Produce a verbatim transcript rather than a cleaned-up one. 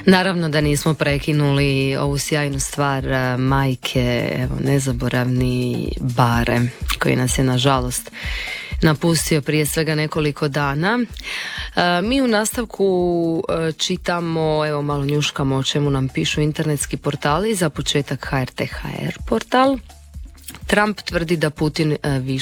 Naravno da nismo prekinuli ovu sjajnu stvar majke, evo, nezaboravni Bare, koji nas je nažalost napustio prije svega nekoliko dana. E, mi u nastavku e, čitamo, evo malo njuškamo o čemu nam pišu internetski portali. Za početak H R T H R portal. Trump tvrdi da Putin e, više